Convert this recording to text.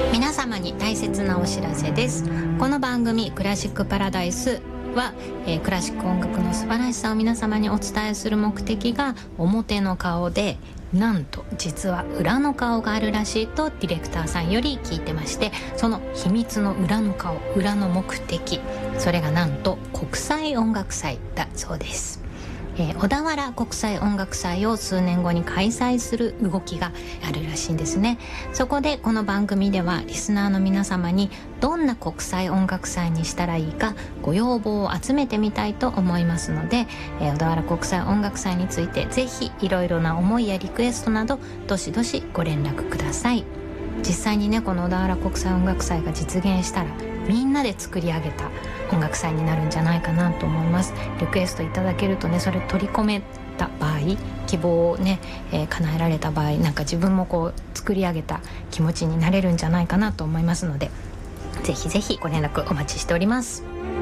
皆様に大切なお知らせです。この番組クラシックパラダイスは、クラシック音楽の素晴らしさを皆様にお伝えする目的が表の顔で、なんと実は裏の顔があるらしいとディレクターさんより聞いてまして、その秘密の裏の顔、裏の目的、それがなんと国際音楽祭だそうです。小田原国際音楽祭を数年後に開催する動きがあるらしいんですね。そこでこの番組ではリスナーの皆様にどんな国際音楽祭にしたらいいかご要望を集めてみたいと思いますので、小田原国際音楽祭についてぜひいろいろな思いやリクエストなどどしどしご連絡ください。実際にね、この小田原国際音楽祭が実現したらみんなで作り上げた音楽祭になるんじゃないかなと思います。リクエストいただけるとね、それ取り込めた場合、希望をね、叶えられた場合、なんか自分もこう作り上げた気持ちになれるんじゃないかなと思いますので、ぜひぜひご連絡お待ちしております。